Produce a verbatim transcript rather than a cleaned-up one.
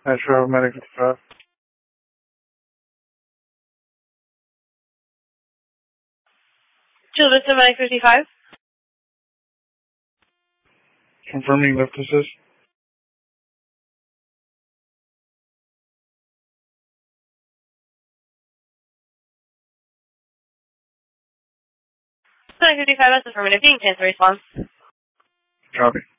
Metro Medic fifty-five. Children's Medic fifty-five. Confirming lift assist. Medic fifty-five, that's affirmative. Being cancel response. Copy.